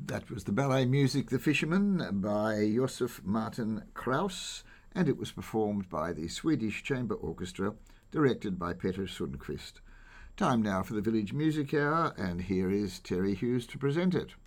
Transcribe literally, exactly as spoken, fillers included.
That was the ballet music The Fisherman by Josef Martin Kraus, and it was performed by the Swedish Chamber Orchestra, directed by Peter Sundqvist. Time now for the Village Music Hour, and here is Terry Hughes to present it.